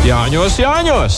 Jāņos!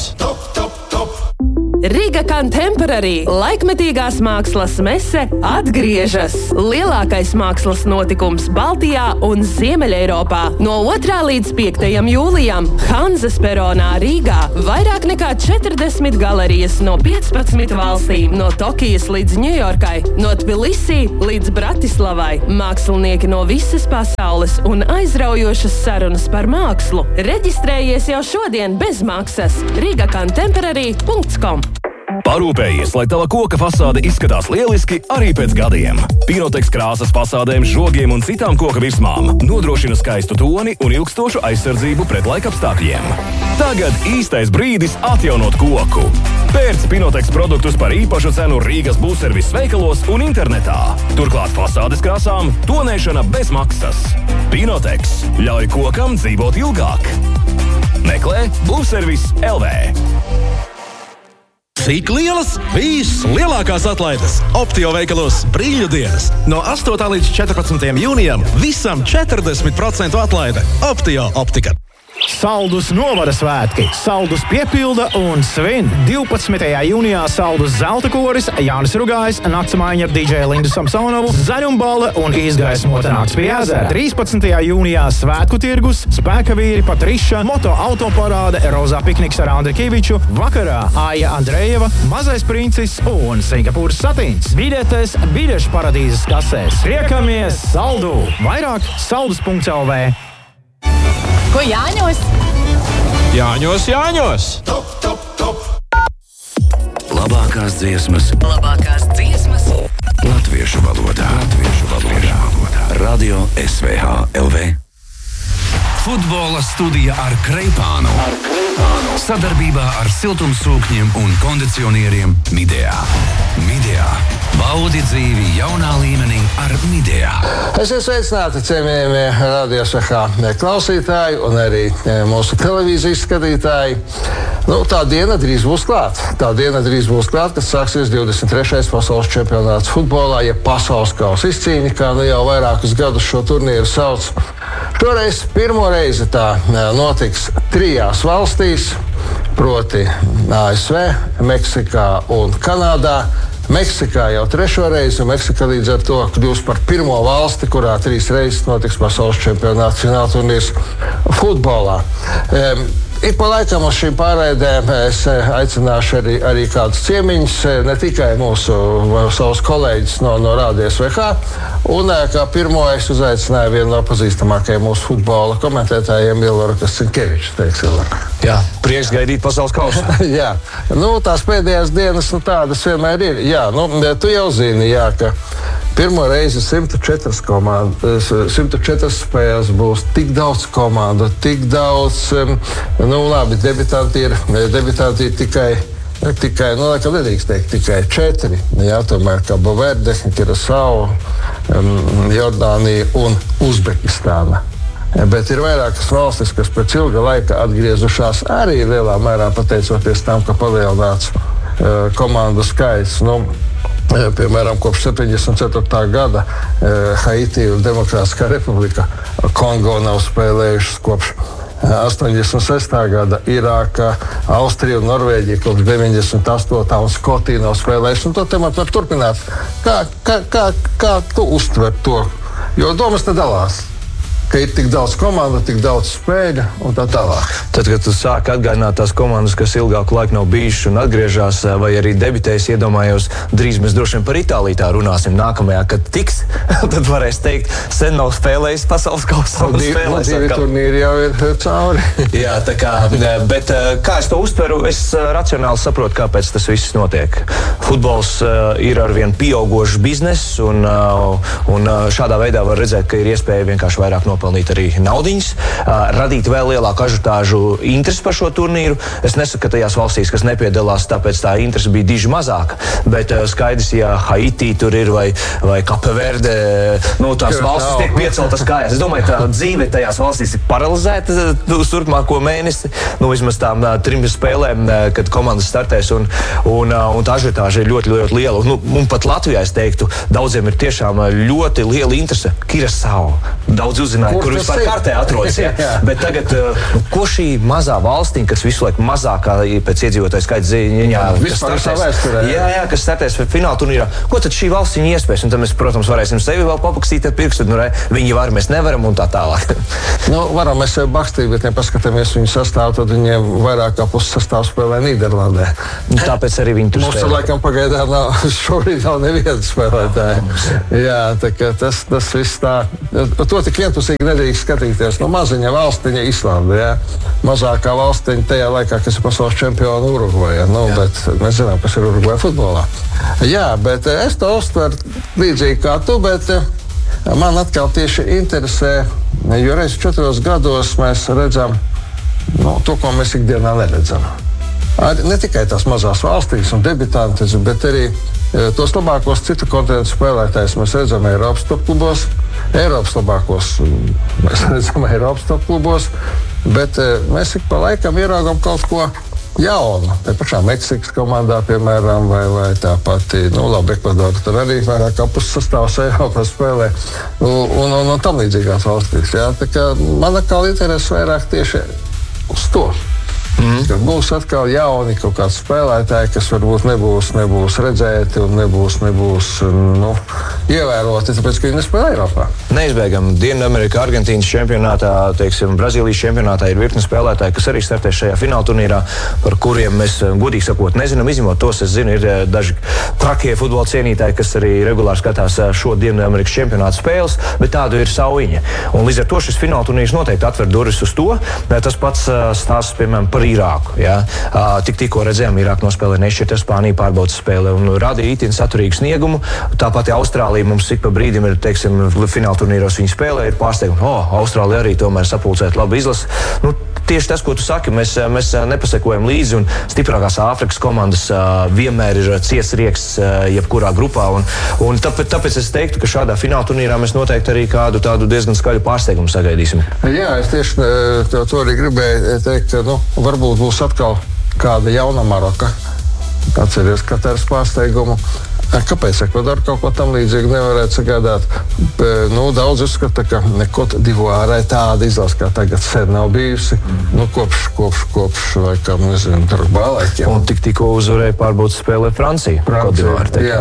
Riga Contemporary laikmetīgās mākslas mese atgriežas. Lielākais mākslas notikums Baltijā un Ziemeļeiropā. No 2. līdz 5. jūlijam Hanzas peronā Rīgā vairāk nekā 40 galerijas no 15 valstīm, no Tokijas līdz Ņujorkai, no Tbilisī līdz Bratislavai. Mākslinieki no visas pasaules un aizraujošas sarunas par mākslu. Reģistrējies jau šodien bez maksas. rigacontemporary.com. Parūpējies, lai tava koka fasāde izskatās lieliski arī pēc gadiem. Pinotex krāsas fasādēm, žogiem un citām koka virsmām nodrošina skaistu toni un ilgstošu aizsardzību pret laikapstākļiem. Tagad īstais brīdis atjaunot koku. Pērc Pinotex produktus par īpašu cenu Rīgas būvservis veikalos un internetā. Turklāt fasādes krāsām tonēšana bez maksas. Pinotex ļauj kokam dzīvot ilgāk. Meklē būvservis LV. Cik lielas? Vislielākās atlaides Optio veikalos Brīļu dienas. No 8. līdz 14. jūnijam visam 40% atlaide. Optio optika. Saldus novada svētki. Saldus piepilda un svin. 12. jūnijā Saldus zelta koris, Jānis Rugājs, naktsmaiņa ar DJ Lindu Samsonovu, zaļumbale un izgaismota nakts pie ezera. 13. jūnijā svētku tirgus, spēka vīri Patriša, moto autoparāde, rozā pikniks ar Andri Kiviču, vakarā Aija Andrejeva, mazais princis un Singapūras satīns. Biļetes biļešu paradīzes kasēs. Tiekamies Saldu! Vairāk saldus.lv. Ko Jāņos? Jāņos! Labākās dziesmas. Latviešu valodā. Radio SVH LV. Futbola studija ar Kreipānu. Sadarbībā ar siltumsūkņiem un kondicionieriem Midea. Baudi dzīvi jaunā līmenī ar Midea. Esiet sveicināti, cienījamie Radio SVH klausītāji un arī mūsu televīzijas skatītāji. Tā diena drīz būs klāt. Kad sāksies 23. pasaules čempionāts futbolā, ja pasaules kausa izcīņa, kā jau vairākus gadus šo turnīru sauc. Šoreiz pirmo reizi tā notiks 3 valstīs, proti ASV, Meksikā un Kanādā. Meksikā jau 3. reizi, un Meksika līdz ar to kļūs par pirmo valsti, kurā 3 reizes notiks pasaules čempionāts fināla turnīrs futbolā. Ik pa laikam uz šīm pārraidēm es aicināšu arī kādus ciemiņus, ne tikai savus kolēģus no Radio SVH. Un kā pirmo es uzaicināju vienu no pazīstamākajiem mūsu futbola komentētājiem, Ilvaru Kasinkeviču. Jā, prieks gaidīt pasaules kausu. Jā, tās pēdējās dienas tādas vienmēr ir. Jā, tu jau zini, ka pirmo reizi 104 spēles būs tik daudz komandu, tik daudz, debitanti ir tikai, laikam nedrīkst teikt, tikai 4. Jā, tomēr Cabo Verde, Kirasau, Jordānija un Uzbekistāna. Bet ir vairākas valstis, kas pēc ilga laika atgriezušās arī lielā mērā pateicoties tam, ka palielināts komandu skaits. Piemēram, kopš 74. gada Haiti un Demokrātiskā republika Kongo nav spēlējušas kopš 86. gada, Irāka, Austrija un Norvēģija kopš 98. un Skotija nav spēlējušas. To tematu var turpināt. Kā tu uztver to? Jo domas te dalās. Ka ir tik daudz komandu, tik daudz spēļu un tā tālāk. Tad, kad tu sāki atgādināt tās komandas, kas ilgāku laiku nav bijušas un atgriežās, vai arī debitējas, iedomājos, drīz mēs droši vien par Itāliju tā runāsim nākamajā, kad tiks, tad varēs teikt, sen nav spēlējis pasaules kausā. Divi turnīri jau ir cauri. Jā, tā kā, bet kā es to uztveru, es racionāli saprotu, kāpēc tas viss notiek. Futbols ir arvien pieaugošs bizness un šādā veidā var redzēt, ka ir iespēja vienkārši vairāk nopelnīt arī naudiņas, radīt vēl lielāku ažiotāžu interesi par šo turnīru. Es nesaku, ka tajās valstīs, kas nepiedalās, tāpēc tā interese bija diži mazāka, bet skaidrs, ja Haiti tur ir vai Cabo Verde, tās valstis tiek pieceltas kājās. Es domāju, tā dzīve tajās valstīs ir paralizēta uz turpmāko mēnesi, vismaz tām 3 spēlēm, kad komandas startēs, un tā ažiotāža ir ļoti, ļoti liela. Un pat Latvijā, es teiktu, daudziem ir tiešām ļoti liela interese. Kirasau. Daudz uzzināja nezināja, kur vispār kartē atrodas. Bet tagad, ko šī mazā valstiņa, kas visu laiku mazākā pēc iedzīvotāju skaita ziņā, kas startēs fināla turnīrā, ko tad šī valstiņa iespējas? Un tad mēs, protams, varēsim sevi vēl papakstīt ar pirkstu, viņi var, mēs nevaram un tā tālāk. Varam mēs sevi bakstīt, bet ja paskatāmies viņu sastāvu, tad viņiem vairāk kā puses sastāvu spēlē Nīderlandē. Tāpēc arī viņi tur spēlē. Mums laikam pagaidām šobrīd nav neviena spēlētāja. Jā, tā kā tas viss tā. To tik vienpusīgi nedrīkst skatīties. Maziņa valstiņa Islanda, jā. Mazākā valstiņa tajā laikā, kas ir pasaules čempiona Urugvajā. Bet mēs zinām, kas ir Urugvaja futbolā. Jā, bet es to uztveru līdzīgi kā tu, bet man atkal tieši interesē, jo reiz 4 gados mēs redzam to, ko mēs ikdienā neredzam. Ne tikai tās mazās valstīs un debitantes, bet arī tos labākos citu kontinentu spēlētājus mēs redzam Eiropas topklubos. Eiropas labākos mēs redzam Eiropas topklubos, bet mēs ik pa laikam ieraugam kaut ko jaunu. Tā pašā Meksikas komandā, piemēram, vai tā pati, Ekvadora, tur arī vairāk kā puses sastāvs Eiropā spēlē un tam līdzīgās valstīs. Jā. Tā kā man atkal interesi vairāk tieši uz to. Kad būs atkal jauni kaut kādi spēlētāji, kas varbūt nebūs redzēti un nebūs ievēroti, tāpēc, ka viņi nespēlē Eiropā. Neizbēgam Dienvidamerika, Argentīnas čempionātā, Brazīlijas čempionātā ir virkne spēlētāji, kas arī startē šajā fināla turnīrā, par kuriem mēs godīgi sakot nezinām, izņemot tos, es zinu, ir daži trakie futbola cienītāji, kas arī regulāri skatās šo Dienvidamerikas čempionāta spēles, bet tādu ir sauiņa. Un līdz ar to šis fināla turnīrs noteikti atver durvis uz to. Tas pats stāsts, piemēram, par Irāku. Ja? Tikko redzējām, Irāka nospēlē nešķirta Spānija pārbaudas spēle un radīja itin saturīgu sniegumu. Tāpat Austrālija mums ik pa brīdim ir, fināla turnīros viņi spēlē, ir pārsteigumi. Austrālija arī tomēr sapulcēt labu izlasi. Tieši tas, ko tu saki, mēs nepasakojam līdzi, un stiprākās Āfrikas komandas vienmēr ir ciets rieksts jebkurā grupā. Un tāpēc es teiktu, ka šādā fināla turnīrā mēs noteikti arī kādu tādu diezgan skaļu pārsteigumu sagaidīsim. Jā, es tieši to arī gribēju teikt, ka varbūt būs atkal kāda jauna Maroka. Atceries Kataras pārsteigumu. Kāpēc Ekvadora kaut ko tam līdzīgu nevarētu sagaidāt? Daudz uzskata, ka Cote d'Ivoire tāda izlase, kā tagad sen nav bijusi. Kopš laikam, nezinu, Drogba laikiem. Un tikko uzvarēja pārbaudas spēlē Francija. Jā,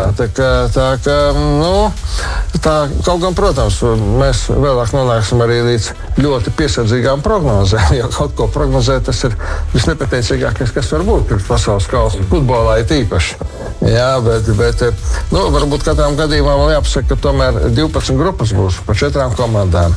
tā kaut gan, protams, mēs vēlāk nonāksim arī līdz ļoti piesardzīgām prognozēm, jo kaut ko prognozēt, tas ir visnepateicīgākais, kas var būt pirms pasaules kausa futbolā ir īpaši. Jā, bet varbūt katrām gadījumā vēl jāpasaka, ka tomēr 12 grupas būs pa 4 komandām.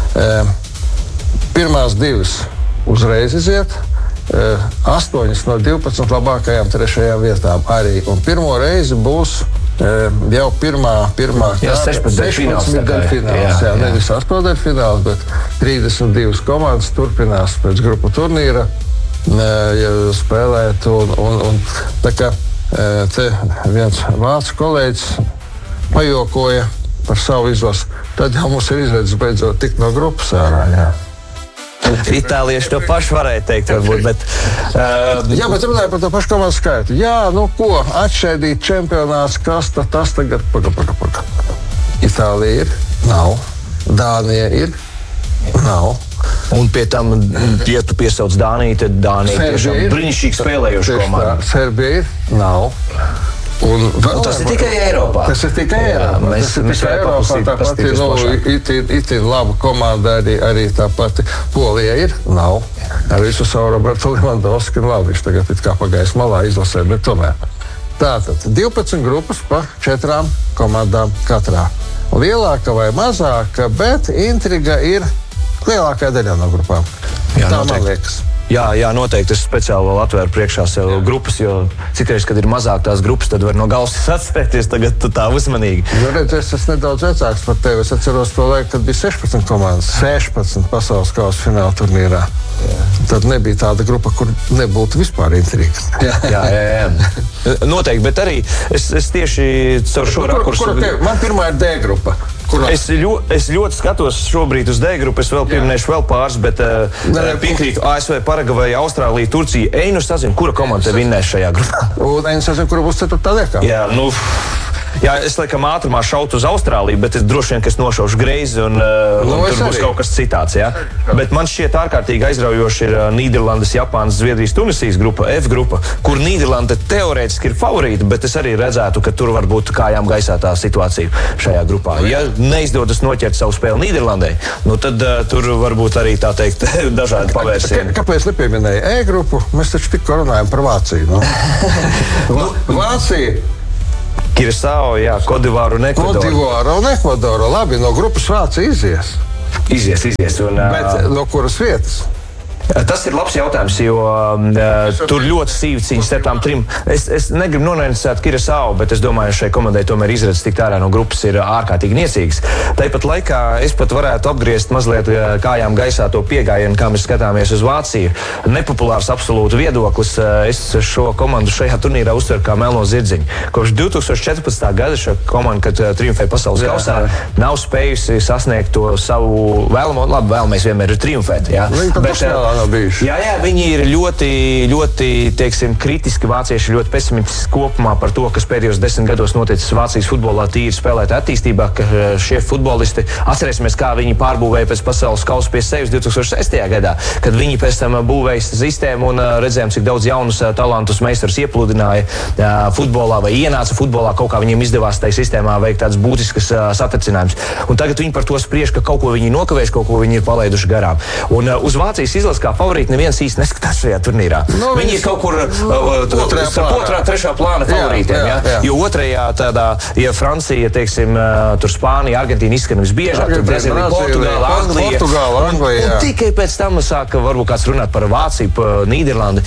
Pirmās 2 uzreiz iziet, 8 no 12 labākajām 3. vietām arī. Un pirmo reizi būs jau pirmā 16 daļfināls. Nevis 8 daļfināls, bet 32 komandas turpinās pēc grupu turnīra spēlēt. Un tā kā te viens vācu kolēģis pajokoja par savu izlasi, tad jau mums ir izredzes beidzot tikt no grupas ārā. Jā. Itālieši to pašu varēja teikt, varbūt, bet... Jā, bet runāja par to pašu komandu skaitu. Jā, ko, atšķēdīt čempionāts, kas tas tagad paga. Itālija ir? Nav. Dānija ir? Nav. Un pie tam, ja tu piesauc Dāniju, tad Dānija tiešām brīnišķīgi spēlējuši komanda. Serbija ir? Nav. Un tas ir tikai Eiropā. Tas ir tikai Eiropā. Mēs Eiropā tāpat ir laba komanda, arī tā pati Polija ir? Nav. Ar visu savu Robertu Lewandowski, labi, viņš tagad ir kā pagājis malā izlasē, bet tomēr. Tātad 12 grupas pa 4 komandām katrā. Lielāka vai mazāka, bet intriga ir lielākā daļā no grupām. Jā, tā man liekas. Jā, noteikti es speciāli vēl atvēru priekšā sev grupas, jo citreiz, kad ir mazāk tās grupas, tad var no galvas atspēties, tagad tu tā uzmanīgi. Es esmu nedaudz vecāks par tevi. Es atceros to laiku, kad bija 16 komandas, 16 pasaules kausa fināla turnīrā. Tad nebija tāda grupa, kur nebūtu vispār intrigas. Jā. Noteikti, bet arī es tieši caur šo rakursu... Man pirmā ir D grupa. Es ļoti skatos šobrīd uz D grupu, es vēl pieminēšu vēl pāris, bet piekrītu ASV, Paragvaja, Austrālija, Turcija. Einu sazinu, kura komanda vinnēs šajā grupā? Un Einu sazinu, kura būs 4. liekā. Jā, Jā, es laikam ātrumā šautu uz Austrāliju, bet es droši vien, ka es nošaušu greizi un tur būs kaut kas citāds. Ja? Bet man šķiet ārkārtīgi aizraujoši ir Nīderlandes, Japānas, Zviedrijas, Tunisijas grupa, F grupa, kur Nīderlanda teorētiski ir favorīta, bet es arī redzētu, ka tur var būt kājām gaisā tā situācija šajā grupā. Ja neizdodas noķert savu spēli Nīderlandē, nu tad tur varbūt arī tā teikt dažādi pavērsieni. Kāpēc nepieminēja E-grupu? Mēs taču tikko runājam par Vāciju. No? Vācija. Kirsao, jā, Kodivāru un Ekvadoru. Kodivāru un Ekvadoru. Labi, no grupas Vācija izies. Izies. Bet no kuras vietas? Tas ir labs jautājums, jo tur ļoti sīvi cīņas starp tām trim. Es negribu nonēcēt Kirsao, bet es domāju, šai komandai tomēr izredzes tikt ārā no grupas ir ārkārtīgi niecīgas. Tāpat laikā es pat varētu apgriezt mazliet kājām gaisā to piegājienu, kā mēs skatāmies uz Vāciju. Nepopulārs absolūti viedoklis. Es šo komandu šajā turnīrā uztveru kā melno zirdziņu. Kopš 2014. gada šā komanda, kad triumfē pasaules kausā, nav spējusi sasniegt to savu vēlamo. Labi, vēlamies vienmēr ir triumfēt. Jā. Jā, viņi ir ļoti teiksim, kritiski vācieši, ļoti pesimistiski kopumā par to, kas pēdējos 10 gados noticis Vācijas futbolā tīri spēlēta attīstībā, ka šie futbolisti, atcerēsimies, kā viņi pārbūvēja pēc pasaules kausa pie sevis 2006. Gadā, kad viņi pēc tam būvēja sistēmu un redzējām, cik daudz jaunus talantus meistars iepludināja futbolā vai ienāca futbolā, kaut kā viņiem izdevās tajā sistēmā veikt tāds būtiskas satricinājums. Un tagad viņi par to spriež, ka kaut ko viņi nokavējuši, kaut ko viņi ir palaiduši garām. Un uz Vācijas izlases kā favorīti neviens īsti neskatās šajā turnīrā. No, viņi ir kaut kur otrā, trešā plāna favorītiem. Jā. Jo otrajā tādā, ja Francija, teiksim, tur Spānija, Argentīna izskan visbiežāk, tur Brazīlija, Portugāla, Anglija. Un tikai pēc tam sāka varbūt kāds runāt par Vāciju, Nīderlandi.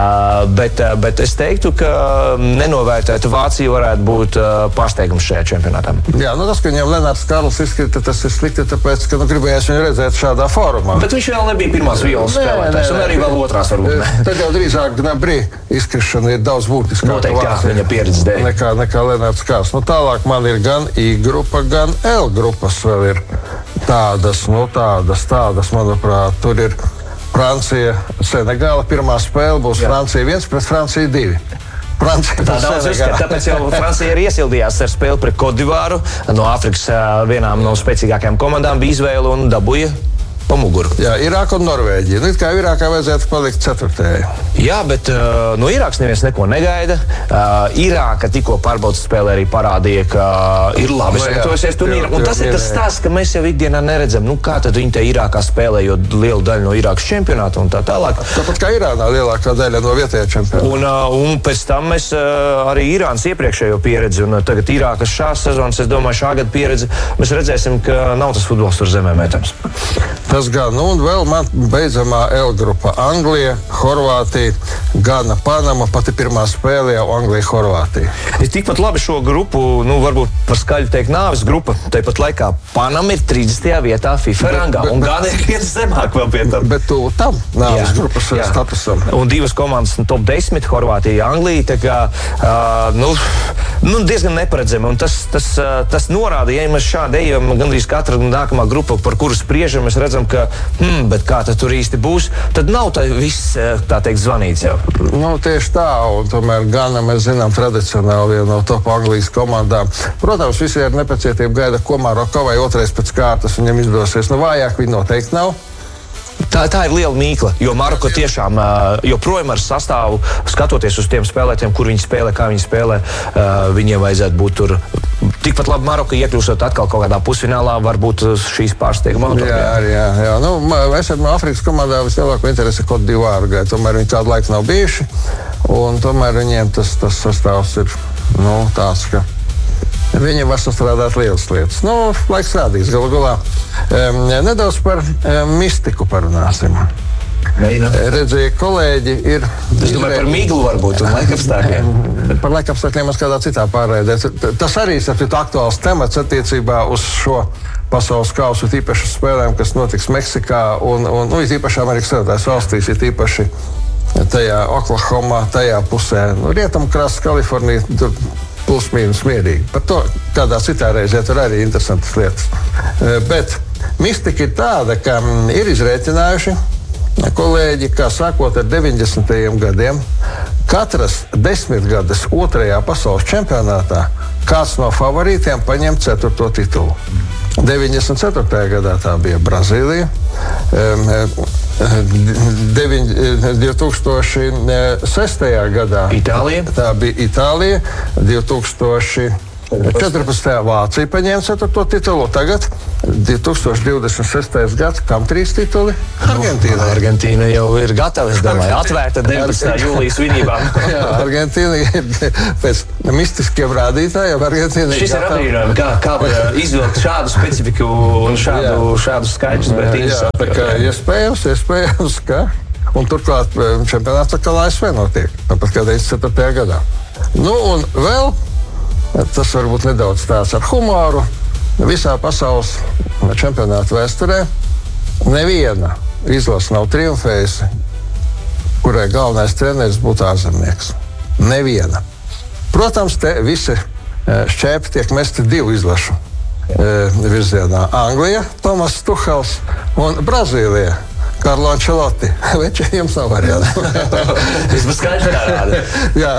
Bet es teiktu, ka nenovērtētu Vāciju varētu būt pārsteigums šajā čempionātā. Jā, tas, ka viņam Lenārds Karls izkrita, tas ir slikti, tāpēc, ka gribējās viņu redzēt šādā fórumā. Bet viņš vēl nebija pirmās violas spēlētājs, un arī vēl otrās varbūt ne. Tad jau drīzāk Gnabry izkrišana ir daudz būtiskāka. Noteikti, jā, viņa pieredzes dēļ. Nekā Lenārds Kārs. Tālāk man ir gan I grupa, gan L grupas vēl ir tādas, manuprāt, tur ir Francija, Senegāla. Pirmā spēle būs Francija 1 pret Francija 2. Tāpēc jau Francija ir iesildījās ar spēli pret Kodivāru. No Āfrikas vienām no spēcīgākajām komandām bija izvēle un dabūja pa muguru. Jā, Irāka un Norvēģija. Nu, kā Irākā vajadzētu palikt 4. Jā, bet no Irākas neviens neko negaida. Irāka tikko pārbaudas spēlē arī parādīja, ka ir labi sagatavojusies turnīram. Un tas ir tas stāsts, ka mēs jau ikdienā neredzam, nu kā tad viņi te Irākā spēlē, jo liela daļa no Irākas čempionāta un tā tālāk. Tāpat kā Irānā lielākā daļa no vietējā čempionāta. Un pēc tam mēs arī Irānas iepriekšējo pieredzi un tagad Irākas šās sezonas, es domāju, šā gada pieredzi, mēs redzēsim, ka nav tas futbols tur zemē mētams. Tas gan, un vēl man beidzamā L grupa Anglija, Horvātija, Gana, Panama, pati pirmā spēlē jau Anglija, Horvātija. Ir tikpat labi šo grupu, varbūt par skaļu teikt nāves grupa, tāpat laikā Panama ir 30. vietā FIFA rangā, un Gana ir krietni zemāk vēl pie tam. Bet tu tam nāves grupas statusam. Un divas komandas top 10, Horvātija, Anglija, tā kā, diezgan neparedzami, un tas norāda, ja mēs šādi ejam, gandrīz katra nākamā grupa, par kuru spriežam, mēs redzam, ka, bet kā tad tur īsti būs, tad nav tā viss, tā teikt, zvanīts jau. Tieši tā, un tomēr Gana, mēs zinām, tradicionāli viena no top Anglijas komandām. Protams, visi ar nepacietību gaida, ko Maroko vai otrais pēc kārtas viņam izdosies. Vājāk viņi noteikti nav. Tā ir liela mīkla, jo Maroka tiešām joprojām ar sastāvu, skatoties uz tiem spēlētiem, kur viņi spēlē, kā viņi spēlē, viņiem vajadzētu būt tur. Tikpat labi Maroka iekļūstot atkal kaut kādā pusfinālā, varbūt šīs pārsteiguma autogrāfā. Jā. Es no Afrikas komandā vislielāko interesi Kodivāru gaida. Tomēr viņi kādu laiku nav bijuši, un tomēr viņiem tas sastāvs ir tāds, ka viņi var sastrādāt lielas lietas. Laiks rādīs galu galā. Nedaudz par mistiku parunāsim. Redzēju, kolēģi ir... Es domāju par miglu varbūt un laikapstākļiem. Par laikapstākļiem mēs kādā citā pārraidē. Tas arī ir aktuāls temats attiecībā uz šo pasaules kausu, tīpaši spēlēm, kas notiks Meksikā un tīpaši Amerikas Savienotās valstīs, tīpaši tajā Oklahomā, tajā pusē. Rietumkrasts, Kalifornija, tur plus mīnus mierīgi. Par to kādā citā reizē tur arī interesantas lietas. Bet mistika ir tāda, ka ir izrēķinājuši kolēģi, kā sākot ar 90. gadiem, katras 10 gades otrajā pasaules čempionātā kāds no favorītiem paņem 4. titulu. 94. gadā tā bija Brazīlija, 2006. gadā tā bija Itālija, 2014. Vācija paņēma 4. titulu, tagad 2026. gads, kam 3 tituli? Argentīna. Argentīna jau ir gatava, es domāju, atvērta 19. jūlijas svinībām. Jā, Argentīna ir pēc mistiskiem rādītājiem. Šis ir apbrīnojami, kā var izvilkt šādu specifiku un šādu skaidrs, bet interesanti. Tā kā iespējams, ka, un turklāt čempionāts atkal ASV notiek, tāpat kā 94. gadā. Nu, un vēl, tas varbūt nedaudz tāds ar humoru, visā pasaules čempionāta vēsturē neviena izlase nav triumfējusi, kurai galvenais treneris būtu ārzemnieks. Neviena. Protams, te visi šķēpi tiek mesti 2 izlašu virzienā. Anglija, Tomas Tuhels un Brazīlija. Karlo Ancelotti. Viņš jums nav variants. Vismaz skaidrs tā rāda. Jā,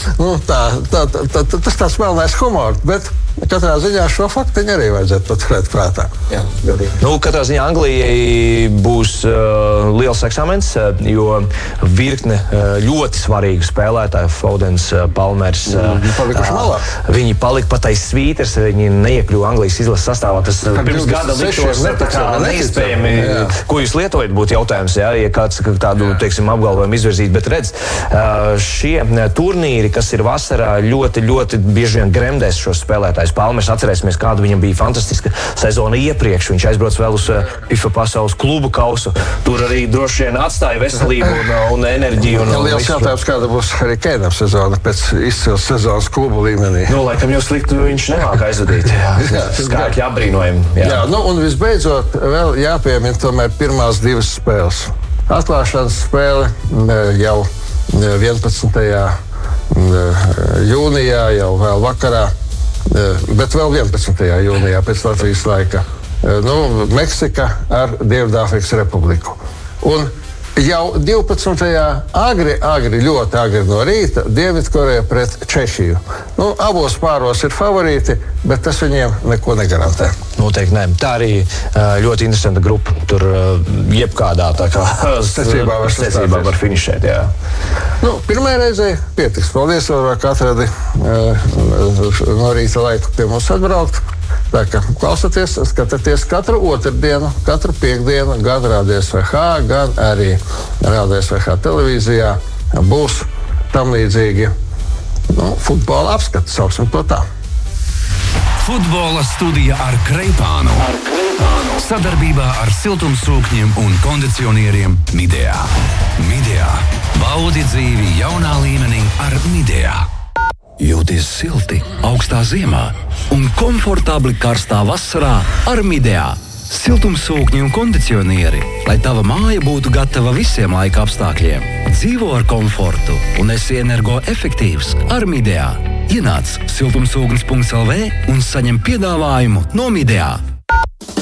tas tāds melnais humors, bet katrā ziņā šo faktiņu arī vajadzētu paturēt prātā. Jā, katrā ziņā Anglijai būs liels eksāmens, jo virkne ļoti svarīgu spēlētāju, Fodens, Palmers, viņi palika pat aiz svītras, viņi neiekļuva Anglijas izlases sastāvā. Tas pirms gada liktos neiespējami, ko jūs lietojat, būtu jautājums, ja kāds tādu, teiksim, apgalvojumu izvirzīt, bet redz, šie turnīri, kas ir vasarā, ļoti, ļoti bieži vien gremdēs šos spēlētājus. Palmers, atcerēsimies, kāda viņam bija fantastiska sezona iepriekš. Viņš aizbrauc vēl uz FIFA pasaules klubu kausu. Tur arī droši vien atstāja veselību un enerģiju. Liels jautājums, kāda būs arī Keinam sezona pēc izcils sezonas klubu līmenī. Laikam jau sliktu viņš nemāk aizvadīt. Skaitļi apbrīnojami. Jā, un visbeidzot vēl jāpiemina tomēr pirmās 2 spēles. Atklāšanas spēle jau 11. jūnijā, jau vēl vakarā, bet vēl 11. jūnijā pēc Latvijas laika. Meksika ar Dienvidāfrikas Republiku. Un jau 12. ļoti agri no rīta Dienvidkoreja pret Čehiju. Abos pāros ir favorīti, bet tas viņiem neko negarantē. Noteikti nē. Tā arī ļoti interesanta grupa. Tur jebkādā tā kā secībā var finišēt. Jā. Pirmajā reizē pietiks. Paldies, ka atradi no rīta laiku pie mums atbraukt. Tā kā klausieties, skatieties katru otrdienu, katru piekdienu, gan Radio SVH, gan arī Radio SVH televīzijā būs tam līdzīgi futbola apskats, sauksim to tā. Futbola studija ar Kreipānu. Sadarbībā ar siltumsūkņiem un kondicionieriem Midea. Midea. Baudi dzīvi jaunā līmenī ar Midea. Jūties silti augstā ziemā un komfortabli karstā vasarā ar Midea. Siltumsūkņi un kondicionieri, lai tava māja būtu gatava visiem laika apstākļiem. Dzīvo ar komfortu un esi energoefektīvs ar Midea. Ienāc siltumsūknis.lv un saņem piedāvājumu no Midea.